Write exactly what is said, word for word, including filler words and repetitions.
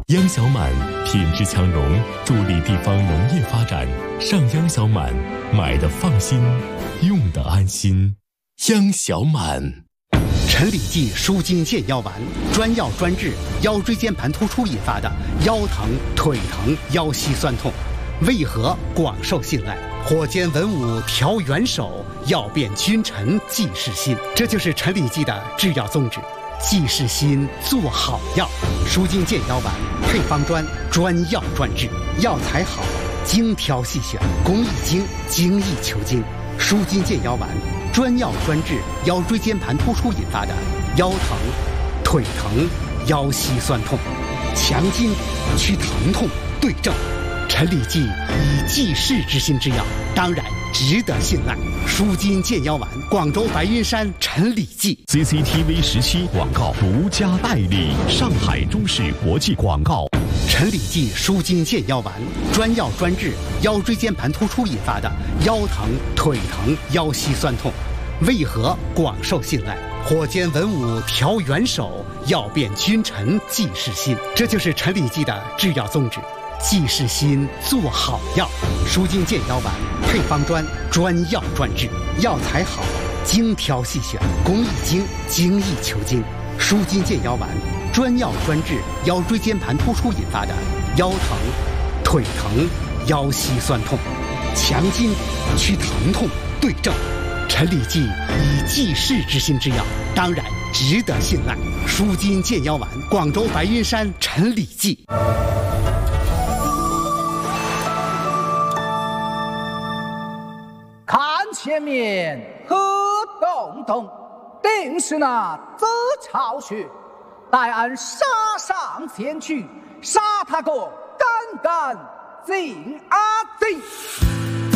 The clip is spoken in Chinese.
央小满品质强融，助力地方农业发展。上央小满，买的放心，用的安心。央小满。 陈李济舒筋健腰丸，专药专治腰椎间盘突出引发的腰疼、腿疼、腰膝酸痛，为何广受信赖？火煎文武调元首，药变君臣济世心。这就是陈李济的制药宗旨。济世心，做好药。舒筋健腰丸配方专，专药专治，药材好，精挑细选，工艺精，精益求精。舒筋健腰丸专药专治腰椎间盘突出引发的腰疼、腿疼、腰膝酸痛，强筋祛疼痛，对症。陈李济以济世之心之药，当然值得信赖。舒筋健腰丸，广州白云山陈李济。 C C T V 十七广告独家代理，上海中视国际广告。 陈李济舒筋健腰丸，专药专治腰椎间盘突出引发的腰疼、腿疼、腰膝酸痛，为何广受信赖？火煎文武调元首，药变君臣济世心。这就是陈李济的制药宗旨。济世心，做好药。舒筋健腰丸配方专，专药专治，药材好，精挑细选，工艺精，精益求精。舒筋健腰丸专药专治腰椎间盘突出引发的腰疼、腿疼、腰膝酸痛，强筋祛疼痛，对症。陈李济以济世之心之药，当然值得信赖。舒筋健腰丸，广州白云山陈李济。 看前面何洞洞，定是那邹巢穴。待俺杀上前去，杀他个干干净阿净。